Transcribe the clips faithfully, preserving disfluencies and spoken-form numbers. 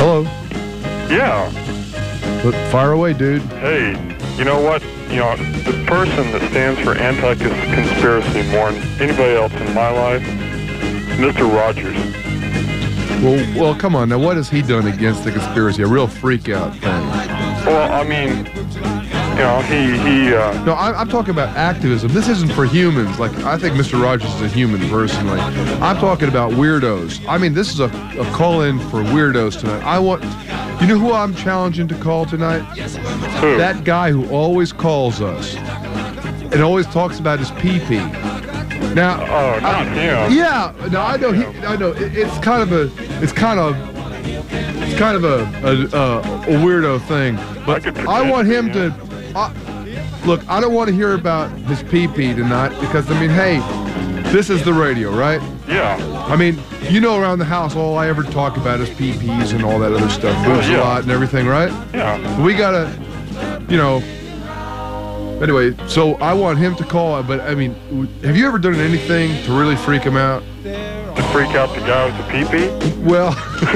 Hello. Yeah. But fire away, dude. Hey, you know what? You know, the person that stands for anti-conspiracy more than anybody else in my life, Mister Rogers. Well, well, come on. Now, what has he done against the conspiracy? A real freak-out thing. Well, I mean, you know, he... he uh, no, I, I'm talking about activism. This isn't for humans. Like, I think Mister Rogers is a human personally. I'm talking about weirdos. I mean, this is a, a call-in for weirdos tonight. I want... You know who I'm challenging to call tonight? Who? That guy who always calls us and always talks about his pee-pee. Now, oh, not I, him. Yeah, no, I know. He, I know. It, it's kind of a, it's kind of, it's kind of a a, a, a weirdo thing. But I, I want him to. Uh, look, I don't want to hear about his pee-pee tonight because I mean, hey, this is the radio, right? Yeah. I mean, you know, around the house, all I ever talk about is pee-pees and all that other stuff, boobs yeah. a lot and everything, right? Yeah. We gotta, you know. Anyway, so I want him to call, but I mean, have you ever done anything to really freak him out? To freak out the guy with the pee-pee? Well,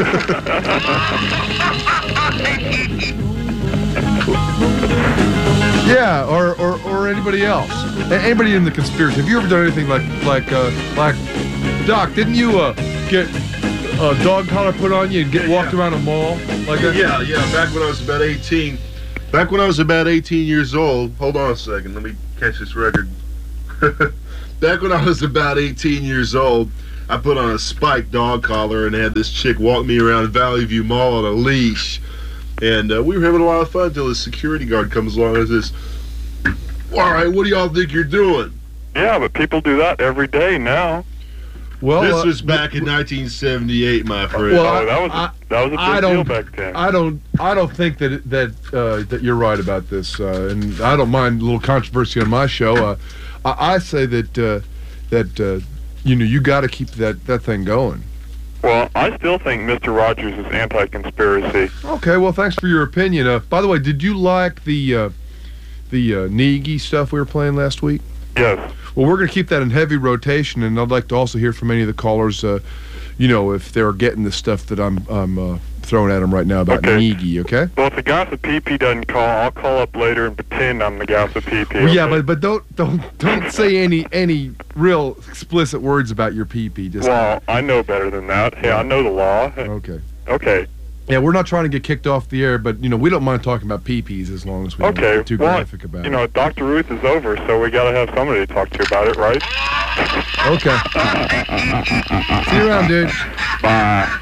yeah, or, or or anybody else, anybody in the conspiracy. Have you ever done anything like like uh, like Doc? Didn't you uh, get a dog collar put on you and get yeah, walked yeah. around a mall like that? Yeah, yeah. Back when I was about eighteen. Back when I was about eighteen years old, hold on a second, let me catch this record. Back when I was about eighteen years old, I put on a spiked dog collar and had this chick walk me around Valley View Mall on a leash. And uh, we were having a lot of fun until the security guard comes along and says, all right, what do y'all think you're doing? Yeah, but people do that every day now. Well, this uh, was back in nineteen seventy-eight, my friend. Well, oh, that was a, I, that was a I big don't, deal back then. I don't. I don't think that that uh, that you're right about this, uh, and I don't mind a little controversy on my show. Uh, I, I say that uh, that uh, you know you got to keep that that thing going. Well, I still think Mister Rogers is anti-conspiracy. Okay. Well, thanks for your opinion. Uh, by the way, did you like the uh, the uh, Negi stuff we were playing last week? Yes. Well, we're going to keep that in heavy rotation, and I'd like to also hear from any of the callers, uh, you know, if they're getting the stuff that I'm I'm uh, throwing at them right now about okay. Negi, okay? Well, if the guy with the pee-pee doesn't call, I'll call up later and pretend I'm the guy with the pee-pee. Well, okay? yeah, but but don't don't don't say any any real explicit words about your pee-pee. Just well, I know better than that. Hey, I know the law. Okay. Okay. Yeah, we're not trying to get kicked off the air, but, you know, we don't mind talking about pee-pees as long as we okay. don't get too well, graphic about you it. know, Doctor Ruth is over, so we got to have somebody to talk to about it, right? Okay. See you around, dude. Bye.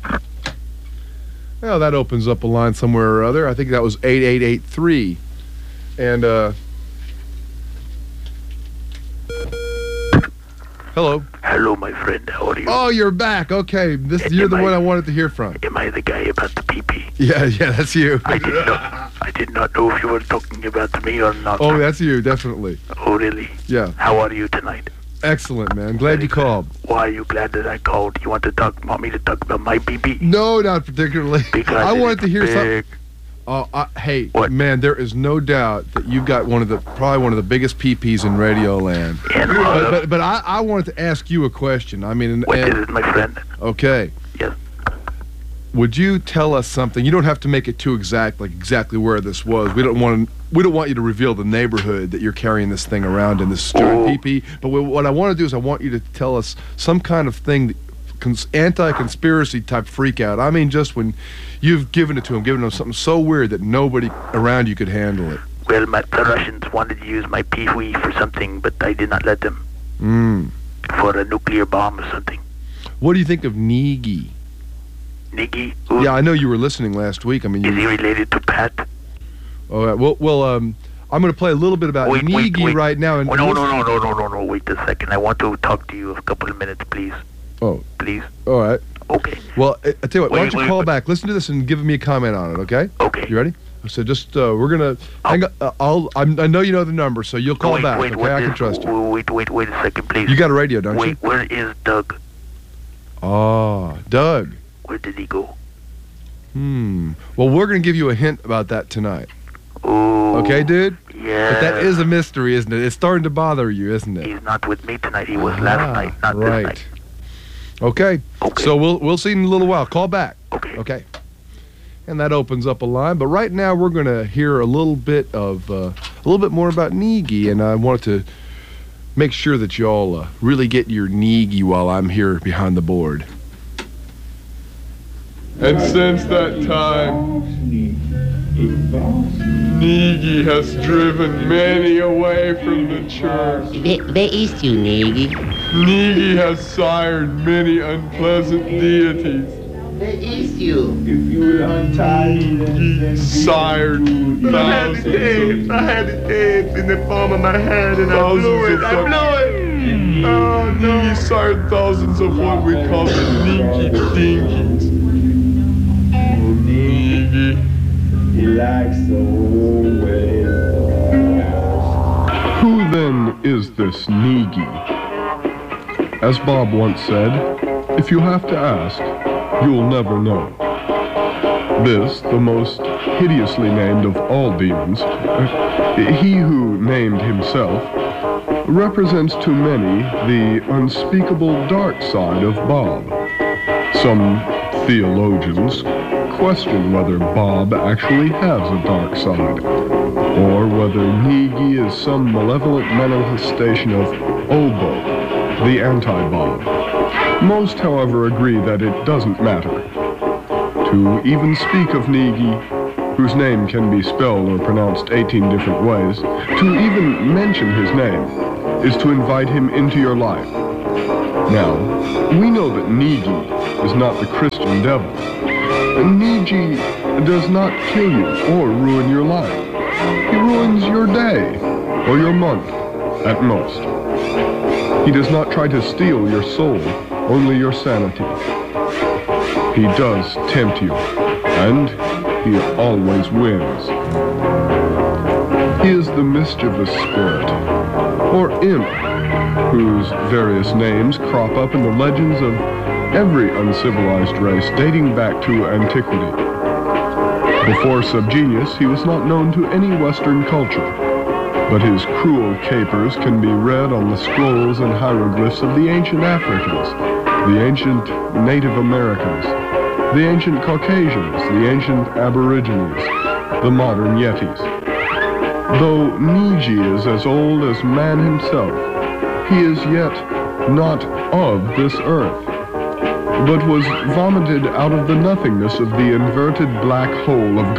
Well, that opens up a line somewhere or other. I think that was eight eight eight three. And, uh... hello. Hello, my friend. How are you? Oh, you're back. Okay. This Am You're the I- one I wanted to hear from. Am I the guy about the pee-pee? Yeah, yeah, that's you. I did not. I did not know if you were talking about me or not. Oh, that's you, definitely. Oh, really? Yeah. How are you tonight? Excellent, man. Glad you called. Why are you glad that I called? You want to talk? Want me to talk about my pee-pee? No, not particularly. Because I it wanted is to hear something. big. Oh, I, hey, What? man, there is no doubt that you've got one of the probably one of the biggest pee-pees in radio land. And But uh, but, but I, I wanted to ask you a question. I mean, and, what is and, it, my friend? okay. Yes. Would you tell us something? You don't have to make it too exact, like exactly where this was. We don't want to. We don't want you to reveal the neighborhood that you're carrying this thing around in this stirring Oh. pee-pee. But we, what I want to do is I want you to tell us some kind of thing, that, cons, anti-conspiracy type freak out. I mean, just when you've given it to them, given them something so weird that nobody around you could handle it. Well, my, the Russians wanted to use my pee-wee for something, but I did not let them. Mm. For a nuclear bomb or something. What do you think of Negi? Negi? Who, Yeah, I know you were listening last week. I mean, Is he you. related to Pat? All right. Well, well, um, I'm going to play a little bit about Wait, wait, Negi wait. right now. And Oh, no, no, no, no, no, no, no. Wait a second. I want to talk to you a couple of minutes, please. Oh, Please. all right. Okay. Well, I, I tell you what. Why Wait, don't you wait, call wait. back? Listen to this and give me a comment on it. Okay. Okay. You ready? So just uh, we're gonna. Hang on, uh, I'll. I'm, I know you know the number, so you'll call wait, back. wait, okay, what I can is- trust you. Wait, wait, wait a second, please. You got a radio, don't Wait, you? where is Doug? Oh, Doug. Where did he go? Hmm. Well, we're gonna give you a hint about that tonight. Oh. Okay, dude. Yeah. But that is a mystery, isn't it? It's starting to bother you, isn't it? He's not with me tonight. He was Ah, last night, not right. this night. Okay. Okay. So we'll we'll see in a little while. Call back. Okay. Okay. and that opens up a line. But right now we're going to hear a little bit of, uh, a little bit more about Negi, and I wanted to make sure that y'all uh, really get your Negi while I'm here behind the board. And since that time, Negi has driven many away from the church. Where is you, Negi? Negi has sired many unpleasant deities. Where is you? If you would untie me, then Sired thousands of, I had the tape in the palm of my hand and I thousands blew it. of I blew it. Oh no. Negi sired thousands of what we call the Ninky Dinkies. Negi. He likes the whole way. Who then is this Negi? As Bob once said, if you have to ask, you'll never know. This, the most hideously named of all demons, he who named himself, represents to many the unspeakable dark side of Bob. Some theologians question whether Bob actually has a dark side, or whether Negi is some malevolent manifestation of Obo, the anti-Bob. Most, however, agree that it doesn't matter. To even speak of Negi, whose name can be spelled or pronounced eighteen different ways, to even mention his name is to invite him into your life. Now, we know that Negi is not the Christian devil. Negi does not kill you or ruin your life. He ruins your day or your month at most. He does not try to steal your soul, only your sanity. He does tempt you, and he always wins. He is the mischievous spirit, or imp, whose various names crop up in the legends of every uncivilized race dating back to antiquity. Before Subgenius, he was not known to any Western culture, but his cruel capers can be read on the scrolls and hieroglyphs of the ancient Africans, the ancient Native Americans, the ancient Caucasians, the ancient Aborigines, the modern Yetis. Though Negi is as old as man himself, he is yet not of this earth, but was vomited out of the nothingness of the inverted black hole of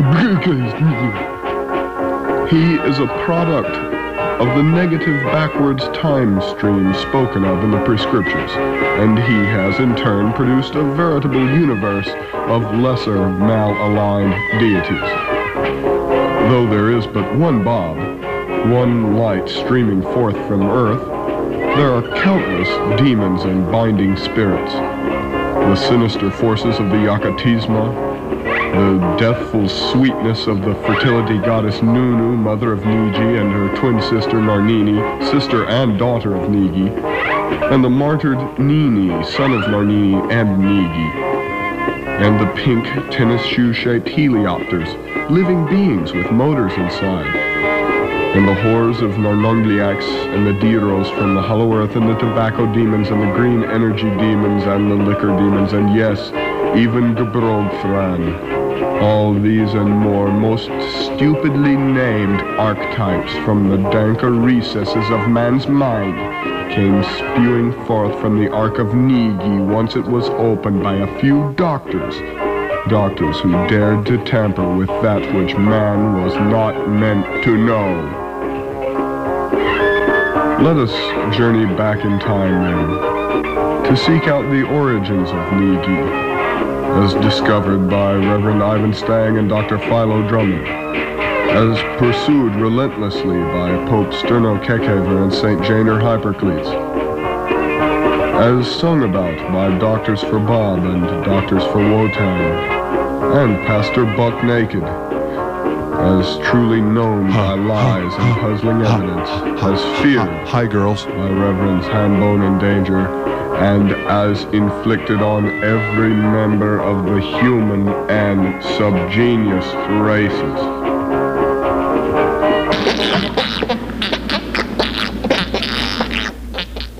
He is a product of the negative backwards time stream spoken of in the prescriptures, and he has in turn produced a veritable universe of lesser malaligned deities. Though there is but one Bob, one light streaming forth from earth, there are countless demons and binding spirits. The sinister forces of the Yakatisma, the deathful sweetness of the fertility goddess Nunu, mother of Negi, and her twin sister Narnini, sister and daughter of Negi, and the martyred Nini, son of Narnini and Negi, and the pink tennis shoe-shaped heliopters, living beings with motors inside, and the horrors of Narnongliacs and the Deiros from the hollow earth, and the tobacco demons and the green energy demons and the liquor demons, and yes, even Gebrogthran. All these and more most stupidly named archetypes from the danker recesses of man's mind came spewing forth from the Ark of Negi once it was opened by a few doctors. Doctors who dared to tamper with that which man was not meant to know. Let us journey back in time then, to seek out the origins of Negi, as discovered by Reverend Ivan Stang and Doctor Philo Drummond, as pursued relentlessly by Pope Sterno Kekhever and Saint Janer Hypercles, as sung about by Doctors for Bob and Doctors for Wotan, and Pastor Buck Naked, as truly known by lies and puzzling evidence, as feared Hi, girls. by Reverends Hambone and Danger, and as inflicted on every member of the human and subgenius races.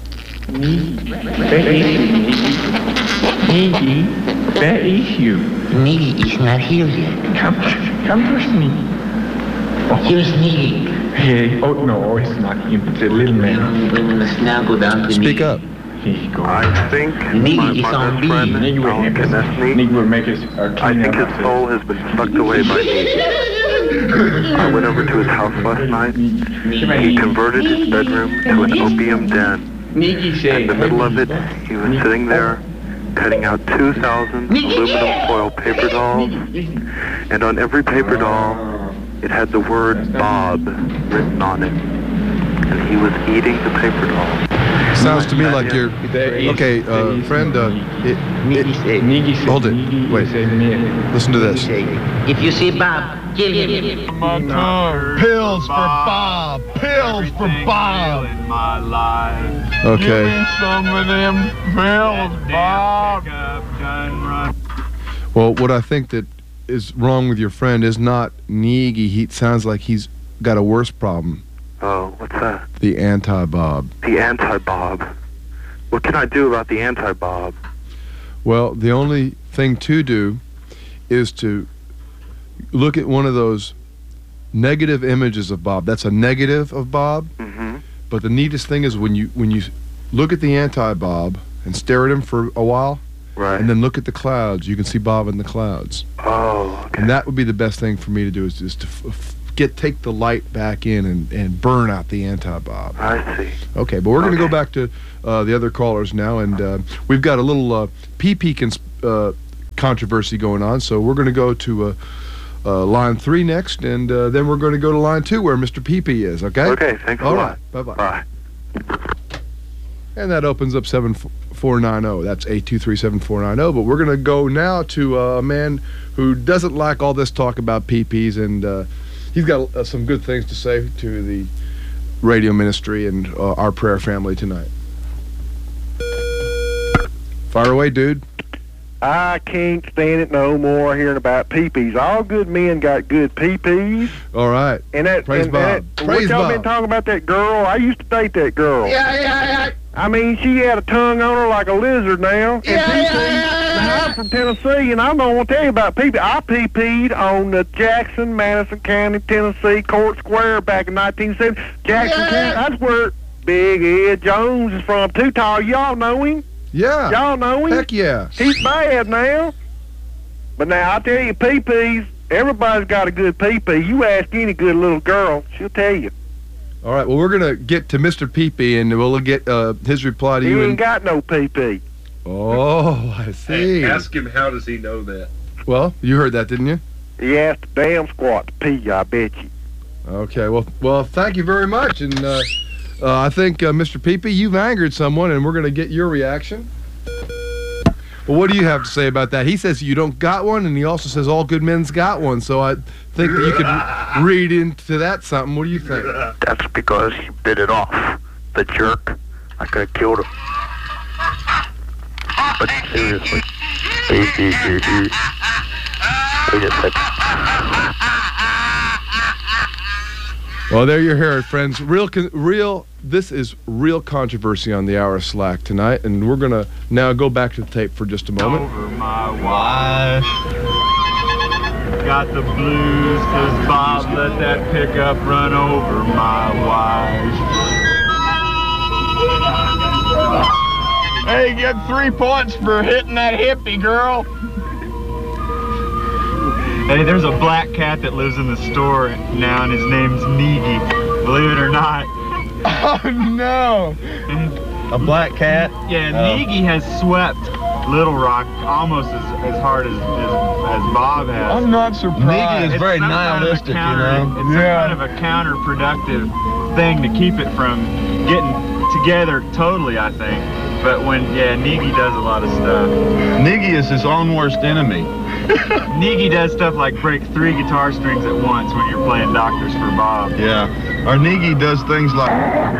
Negi, where is you? Niggy is not here yet. Come, come first, Niggy. Here's Niggy. Hey, oh no, it's not him. It's a little man. We must now go down to Speak Niggy. up. He goes. I think Niggy my, is my on best leave. friend, Niggy will Alan make us. Konechny, Niggy will make us uh, I clean think up his after soul has been sucked away by me. I went over to his house last night. He converted his bedroom to an opium den. Niggy say. In the middle of it, he was sitting there cutting out two thousand aluminum foil paper dolls, and on every paper doll, it had the word Bob written on it. And he was eating the paper doll. Sounds to me like you're okay, uh, friend. Uh, it, Niggy say. Niggy say. Hold it. Niggy Wait. say Niggy. listen to this. If you see Bob, kill him. Pills for Bob. Pills for Bob. In my life. Okay. Give me some of them pills, Bob. Well, what I think that is wrong with your friend is not Niggy. He sounds like he's got a worse problem. Oh, what's that? The anti-Bob. The anti-Bob. What can I do about the anti-Bob? Well, the only thing to do is to look at one of those negative images of Bob. That's a negative of Bob. Mm-hmm. But the neatest thing is when you when you look at the anti-Bob and stare at him for a while, Right. and then look at the clouds, you can see Bob in the clouds. Oh, okay. And that would be the best thing for me to do is just to f- f- get take the light back in and, and burn out the anti-Bob. I see. Okay, but we're going to Okay. go back to uh, the other callers now, and uh, we've got a little uh, pee-pee cons- uh, controversy going on, so we're going to go to uh, uh, line three next, and uh, then we're going to go to line two where Mister Pee-pee is, okay? Okay, thanks All a right, lot. bye-bye. Bye. And that opens up seven four nine zero. That's eight two three seven four nine zero. But we're going to go now to uh, a man who doesn't like all this talk about pee-pees, and uh, he's got uh, some good things to say to the radio ministry and uh, our prayer family tonight. Fire away, dude. I can't stand it no more hearing about pee-pees. All good men got good pee-pees. All right. And that, Praise and, Bob. and that, Praise what y'all Bob. been talking about that girl? I used to date that girl. Yeah, yeah, yeah. I mean, she had a tongue on her like a lizard now. And Yeah, pee-pees. yeah, yeah, Now, yeah. I'm from Tennessee, and I'm going to tell you about pee-pee. I pee-peed on the Jackson, Madison County, Tennessee Court Square back in nineteen seventy. Jackson Yeah. County, that's where Big Ed Jones is from. Too tall. Y'all know him? Yeah. Y'all know him? Heck yeah. He's bad now. But now, I tell you, pee-pees, everybody's got a good pee-pee. You ask any good little girl, she'll tell you. All right. Well, we're going to get to Mister Pee-pee, and we'll get uh, his reply to He you. ain't in- got no pee-pee. Oh, I see. Hey, ask him how does he know that? Well, you heard that, didn't you? He asked a damn squat to pee, I bet you. Okay, well, well, thank you very much, and uh, uh, I think uh, Mister Pee-pee, you've angered someone, and we're going to get your reaction. Well, what do you have to say about that? He says you don't got one, and he also says all good men's got one. So I think that you could read into that something. What do you think? That's because he bit it off. The jerk. I could have killed him. But seriously. Wait a second. Well, there you hear it, friends. Real, con- real. This is real controversy on the Hour of Slack tonight, and we're gonna now go back to the tape for just a moment. Over my wife. Got the blues, cause Bob let that pickup run over my wife. Hey, get three points for hitting that hippie girl. Hey, there's a black cat that lives in the store now, and his name's Niggy. Believe it or not. Oh no! A black cat? Yeah, Niggy has swept Little Rock almost as, as hard as, as as Bob has. I'm not surprised. Niggy is very nihilistic, you know. It's Yeah. some kind of a counterproductive thing to keep it from getting together totally, I think. But when, yeah, Niggy does a lot of stuff. Niggy is his own worst enemy. Niggy does stuff like break three guitar strings at once when you're playing Doctors for Bob. Yeah. Our Niggy does things like...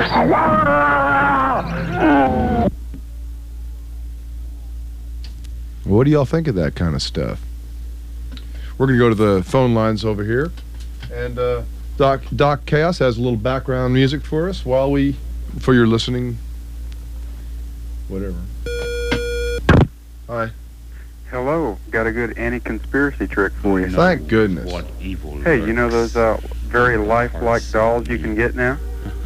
What do y'all think of that kind of stuff? We're gonna go to the phone lines over here, and uh, Doc Doc Chaos has a little background music for us while we, for your listening. Whatever. Hi. Hello. Got a good anti-conspiracy trick for you. Thank goodness. What evil Hey, you know those uh, very lifelike dolls you can get now?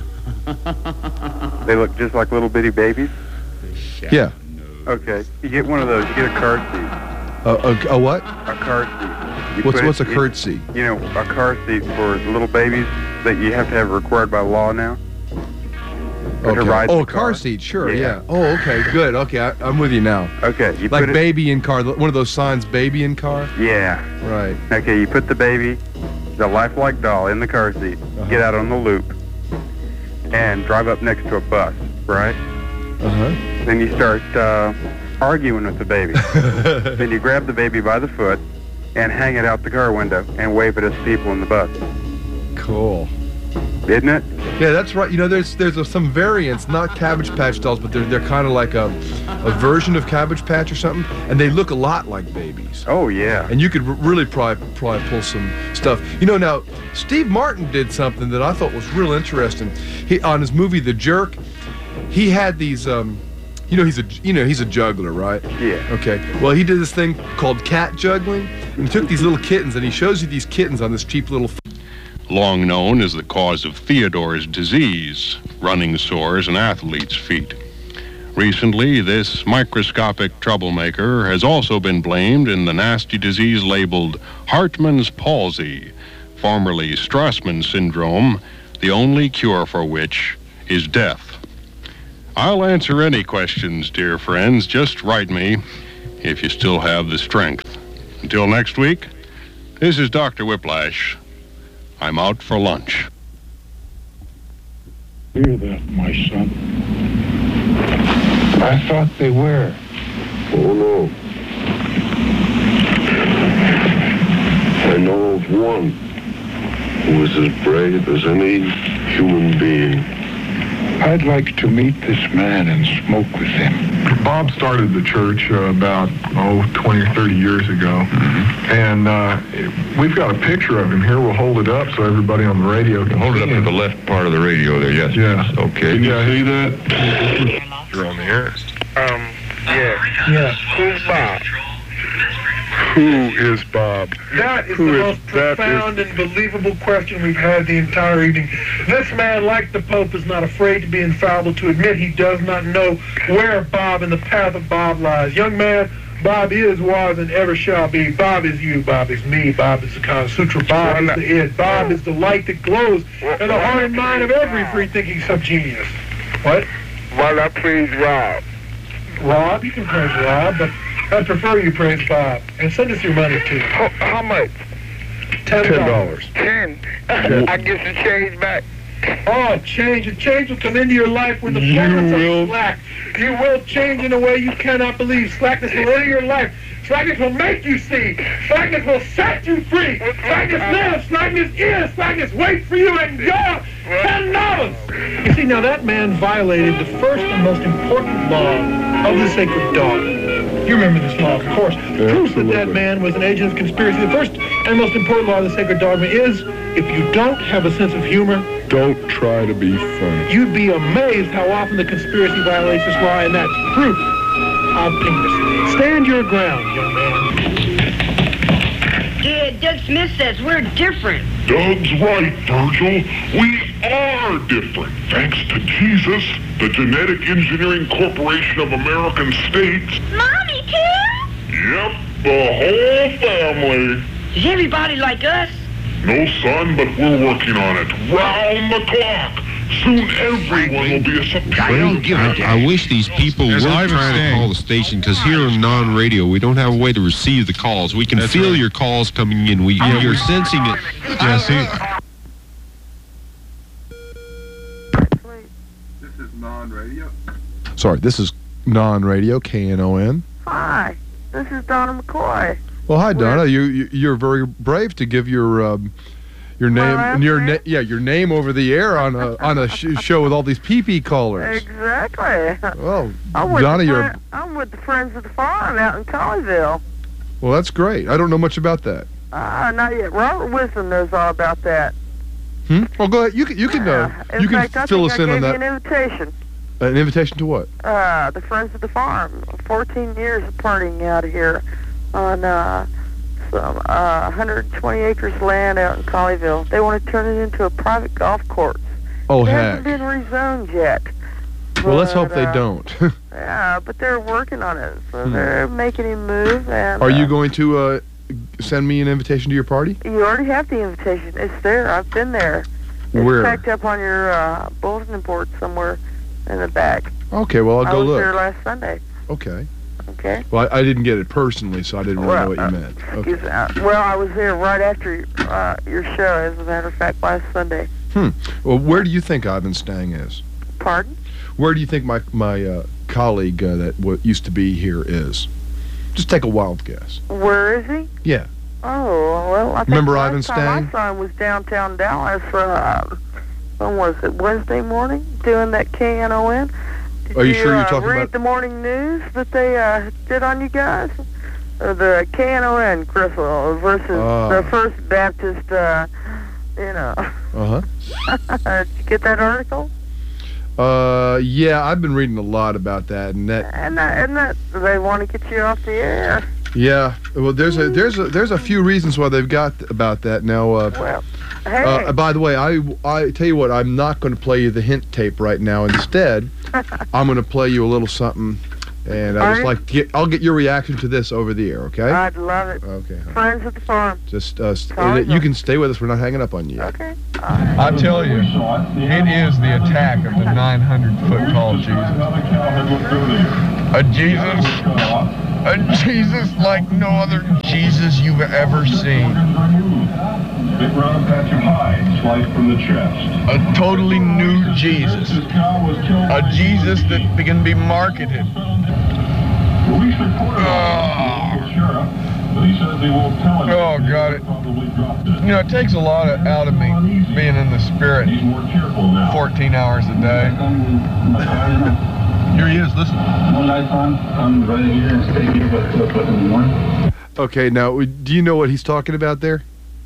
They look just like little bitty babies. Yeah. Okay, you get one of those. You get a car seat. A, a, a what? A car seat. You What's put what's a it- cart seat? You know, a car seat for little babies that you have to have required by law now. For to Okay. ride Oh, the a car seat, sure, Yeah. yeah. Oh, okay, good. Okay, I, I'm with you now. Okay, you Like put it. baby in car, one of those signs, baby in car. Yeah. Right. Okay, you put the baby, the lifelike doll, in the car seat. Uh-huh. Get out on the loop, and drive up next to a bus. Right. Uh huh. Then you start uh, arguing with the baby. Then you grab the baby by the foot and hang it out the car window and wave it at the people in the bus. Cool. Isn't it? Yeah, that's right. You know, there's there's uh, some variants, not Cabbage Patch dolls, but they're they're kind of like a a version of Cabbage Patch or something, and they look a lot like babies. Oh yeah. And you could r- really probably probably pull some stuff. You know, now Steve Martin did something that I thought was real interesting. He on his movie The Jerk, he had these. Um, you know, he's a you know he's a juggler, right? Yeah. Okay. Well, he did this thing called cat juggling, and he took these little kittens, and he shows you these kittens on this cheap little. Long known as the cause of Theodore's disease, running sores, and athlete's feet. Recently, this microscopic troublemaker has also been blamed in the nasty disease labeled Hartman's palsy, formerly Strassman syndrome, the only cure for which is death. I'll answer any questions, dear friends. Just write me if you still have the strength. Until next week, this is Doctor Whiplash. I'm out for lunch. Hear that, my son? I thought they were. Oh, no. I know of one who is as brave as any human being. I'd like to meet this man and smoke with him. Bob started the church uh, about, oh, twenty or thirty years ago. Mm-hmm. And uh, we've got a picture of him here. We'll hold it up so everybody on the radio can Hold see it up him. to the left part of the radio there, yes. Yeah. Okay. Can you see that? You're on the air. Um, yeah. Yeah. Who's Bob? Who is Bob? That is Who the is- most that profound and believable question we've had the entire evening. This man, like the Pope, is not afraid to be infallible, to admit he does not know where Bob and the path of Bob lies. Young man, Bob is, was, and ever shall be. Bob is you. Bob is me. Bob is the Kama Sutra. Bob is the id. Bob is the light that glows in the heart and mind of every free-thinking subgenius. What? Why not please Rob? Rob? You can praise Rob, but I'd prefer you praise Bob. And send us your money, too. How, how much? Ten dollars. Ten. I get some change back. Oh, change. A change will come into your life when the fullness of slack. You will change in a way you cannot believe. Slackness will enter your life. Slackness will make you see. Slackness will set you free. Slackness lives. Slackness is. Slackness waits for you and your ten dollars. You see, now that man violated the first and most important law of the sacred dogma. You remember this law, of course. Proof that that man was an agent of conspiracy. The first and most important law of the sacred dogma is, if you don't have a sense of humor, Don't try to be funny. you'd be amazed how often the conspiracy violates this law, and that's proof of ignorance. Stand your ground, young man. Yeah, Doug Smith says we're different. Doug's right, Virgil. We are different. Thanks to Jesus, the Genetic Engineering Corporation of American States. Mommy, too? Yep, the whole family. Is everybody like us? No, son, but we're working on it. Round the clock. Soon everyone will be a superior. I, I wish these people There's weren't Ivan trying to Stang. call the station, because here on non-radio, we don't have a way to receive the calls. We can That's feel right. your calls coming in. We, you're sensing it. Yeah, see? This is non-radio. Sorry, this is non-radio, K N O N. Hi, this is Donna McCoy. Well, hi, Donna. You, you you're very brave to give your um, your name last your name? na- yeah your name over the air on a on a sh- show with all these pee-pee callers. Exactly. Well, I'm with Donna, the you're fri- I'm with the Friends of the Farm out in Colleyville. well. That's great. I don't know much about that. Ah, not yet. Robert Wisdom knows all about that. Hmm? Well, go ahead. You can you can uh, In you can fact, I fill think us I in on gave that. you an invitation. An invitation to what? Uh, the Friends of the Farm. fourteen years of partying out here on uh, some uh, one hundred twenty acres of land out in Colleyville. They want to turn it into a private golf course. Oh, it heck. hasn't been rezoned yet. Well, let's hope but, they uh, don't. Yeah, but they're working on it, so Hmm. they're making him move. And Are you uh, going to uh, send me an invitation to your party? You already have the invitation. It's there. I've been there. It's Where? packed up on your uh, bulletin board somewhere in the back. Okay, well, I'll I go was look. there last Sunday. Okay. Okay. Well, I, I didn't get it personally, so I didn't really know what Well, you uh, meant. Okay. Excuse me. Uh, well, I was there right after uh, your show, as a matter of fact, last Sunday. Hmm. Well, where do you think Ivan Stang is? Pardon? Where do you think my my uh, colleague uh, that w used to be here is? Just take a wild guess. Where is he? Yeah. Oh, well, I think Remember last Ivan time Stang? I saw him was downtown Dallas, uh, when was it, Wednesday morning, doing that K N O N. Did Are you sure you're uh, talking read about- the morning news that they uh, did on you guys? Or the K N O N, Crystal, versus Ah. the First Baptist, uh, you know. Uh-huh. Did you get that article? Uh, yeah, I've been reading a lot about that, and that, And that, and that, they want to get you off the air. yeah. Well, there's a there's a there's a few reasons why they've got about that now. Uh, Well, hey. uh, by the way, I I tell you what, I'm not going to play you the hint tape right now. Instead, I'm going to play you a little something, and I Are just you? like to get I'll get your reaction to this over the air. Okay? I'd love it. Okay. Friends at the farm. Just uh, st- Sorry, you can stay with us. We're not hanging up on you yet. Okay. I tell you, it is the attack of the nine hundred foot tall Jesus. A Jesus, a Jesus like no other Jesus you've ever seen. Big round patch of hide sliced from the chest. A totally new Jesus. A Jesus that can be marketed. Police reported on the sheriff, but he says he won't tell him. Oh, got it. You know, it takes a lot of, out of me being in the spirit fourteen hours a day. Here he is, listen. Okay. Now, do you know what he's talking about there?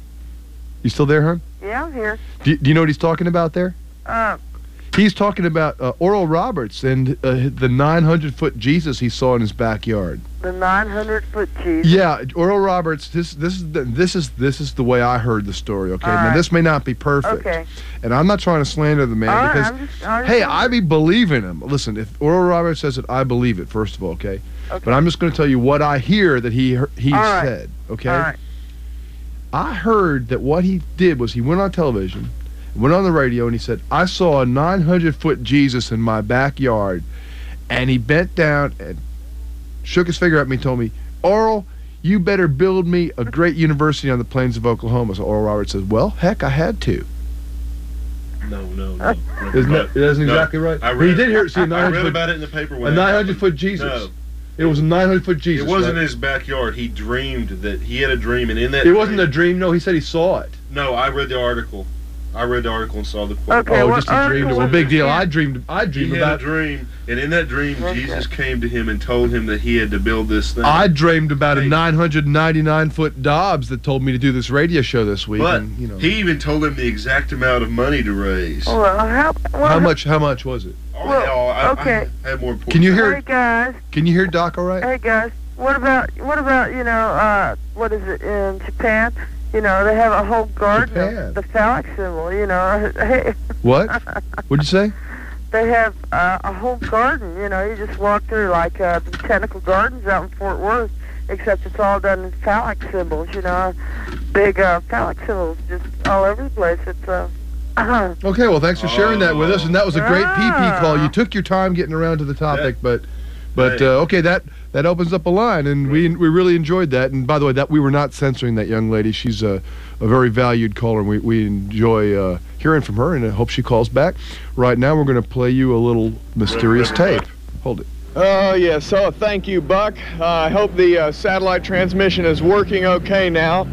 You still there, hon? Yeah, I'm here. Do, do you know what he's talking about there? Uh, He's talking about uh, Oral Roberts and uh, the nine hundred foot Jesus he saw in his backyard. the nine hundred foot Jesus. Yeah, Oral Roberts. This this is the, this is this is the way I heard the story. Okay, All now right. this may not be perfect, Okay. and I'm not trying to slander the man All right, because I'm just- I'm just hey, wondering. I be believing him. Listen, if Oral Roberts says it, I believe it. First of all, okay, Okay. but I'm just going to tell you what I hear that he hear- he All right. said. Okay, All right. I heard that what he did was he went on television, went on the radio, and he said, I saw a nine hundred foot Jesus in my backyard, and he bent down and shook his finger at me and told me, Oral, you better build me a great university on the plains of Oklahoma. So Oral Roberts says, well, heck, I had to. No, no, no. Isn't that, that's No, exactly right? I read, he did hear see a I nine hundred read foot, about it in the paper. a When it nine hundred happened. foot Jesus. No. It was a nine hundred foot Jesus. It wasn't right? his backyard. He dreamed that he had a dream, and in that It wasn't dream, a dream. No, he said he saw it. No, I read the article. I read the article and saw the quote. Okay, oh, what just a dream. article Well, was big it? deal. I dreamed. I He dreamed had about. a dream, and in that dream, Okay. Jesus came to him and told him that he had to build this thing. I dreamed about a Hey. nine hundred ninety-nine foot Dobbs that told me to do this radio show this week. but and, you know, he even told him the exact amount of money to raise. Well, how, well, how much? How much was it? Oh, well, hell, I, okay. I had more important. Can you Hey hear? guys, Can you hear Doc? All right. hey guys, what about what about you know uh what is it in Japan? You know they have a whole garden Japan. of the phallic symbol. You know, hey, What? What'd you say? they have uh, a whole garden. You know, you just walk through like uh, the botanical gardens out in Fort Worth, except it's all done in phallic symbols. You know, big uh, phallic symbols just all over the place. It's uh. Okay. Well, thanks for sharing that with us, and that was a great P P call. You took your time getting around to the topic, but, but uh, okay, that that opens up a line, and we we really enjoyed that. And by the way, that we were not censoring that young lady. She's a a very valued caller, and we we enjoy uh, hearing from her, and I hope she calls back. Right now, we're going to play you a little mysterious tape. Hold it. Oh, yes. Oh, thank you, Buck. Uh, I hope the uh, satellite transmission is working okay now.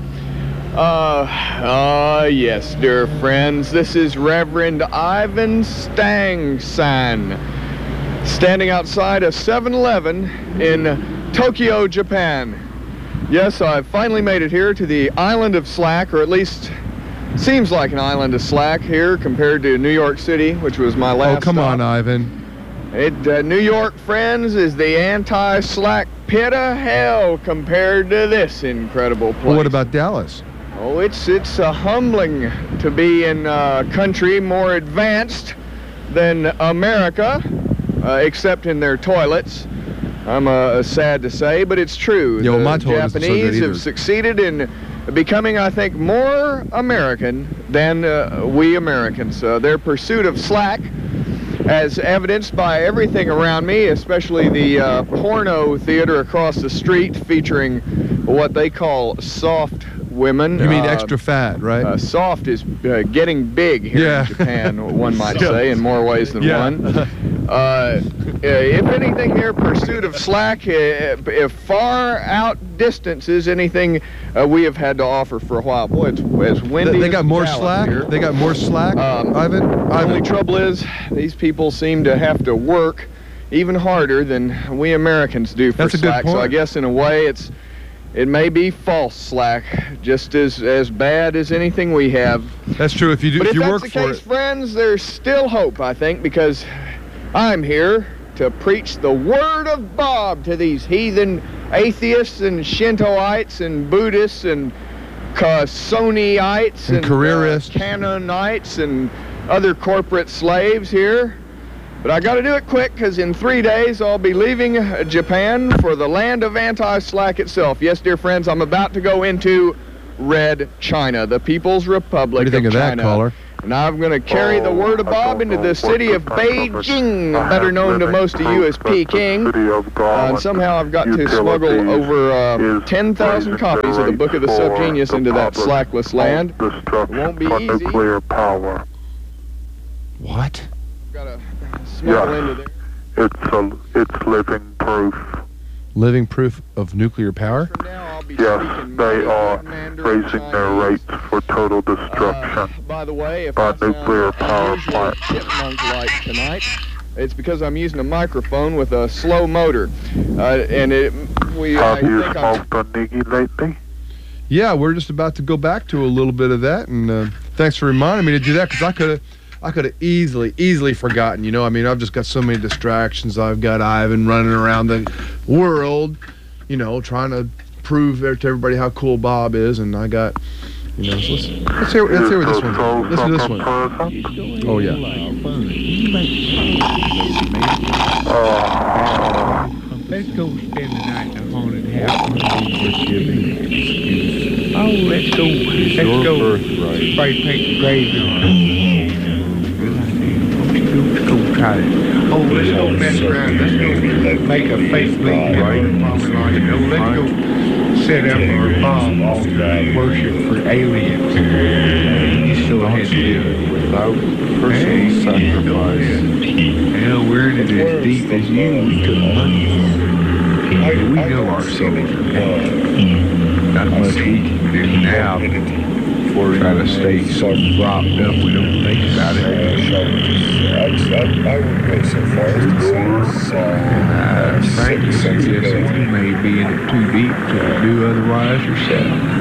Uh, uh, yes, dear friends. This is Reverend Ivan Stangsan, standing outside a seven eleven in Tokyo, Japan. Yes, I've finally made it here to the island of Slack, or at least seems like an island of Slack here compared to New York City, which was my last Oh, come stop. on, Ivan. It, uh, New York, friends, is the anti-slack pit of hell compared to this incredible place. Well, what about Dallas? Oh, it's it's uh, humbling to be in a country more advanced than America, uh, except in their toilets. I'm uh, sad to say, but it's true. Yo, the my toilets aren't so good Japanese either. have succeeded in becoming, I think, more American than uh, we Americans. Uh, their pursuit of slack, as evidenced by everything around me, especially the uh, porno theater across the street featuring what they call soft women. You mean uh, extra fat, right? Uh, soft is uh, getting big here Yeah. in Japan, one might Yeah. say, in more ways than Yeah. one. Uh, if anything, their pursuit of slack uh, if far outdistances anything uh, we have had to offer for a while. Boy, it's as windy They, they as got more Dallas slack? here. They got more slack, Um, Ivan? The Ivan. only trouble is, these people seem to have to work even harder than we Americans do for That's a good slack. So I point. guess in a way, it's it may be false slack, just as as bad as anything we have. That's true. If you do, But if if you that's work the for case, it, friends, there's still hope, I think, because I'm here to preach the word of Bob to these heathen atheists and Shintoites and Buddhists and Kasoniites And and, careerists. uh, Canaanites and other corporate slaves here. But I got to do it quick, because in three days I'll be leaving uh, Japan for the land of anti-slack itself. Yes, dear friends, I'm about to go into Red China, the People's Republic what do you think of of that, China. caller? And I'm going to carry the word of Bob into the city of Beijing, better known to most of you as Peking. Uh, and somehow I've got to smuggle over uh, ten thousand copies of the Book of the Subgenius into that slackless land. It won't be easy. Nuclear power. What? Got to smuggle into there. It's a, it's living proof. Living proof of nuclear power? Yes, they are raising their rates for total destruction By the way, if by I sound nuclear power unusually plant. chipmunk-like tonight, it's because I'm using a microphone with a slow motor, uh, and it we. I Have you think I'm smoked a niggy lately? Yeah, we're just about to go back to a little bit of that, and uh, thanks for reminding me to do that, because I could have I could have easily, easily forgotten, you know? I mean, I've just got so many distractions. I've got Ivan running around the world, you know, trying to prove to everybody how cool Bob is, and I got, you know, so let's, let's hear, let's hear what this one, listen to this one. Oh, yeah. Let's go spend the night in the haunted house. Oh, let's go. Let's go. Spray paint the graveyard. Let's go try it. Oh, let's go mess around. Let's go make a fake league. Right? Let's go set up our bomb off worship for aliens. You still had to do it without personal sacrifice. Hell, we're in it as deep as you. We couldn't money. We know our souls are pain. Not much we can do now for try to stay so propped up we don't think about it. I wouldn't go so far as to say and I frankly suggest that you may be in it too deep to do otherwise yourself.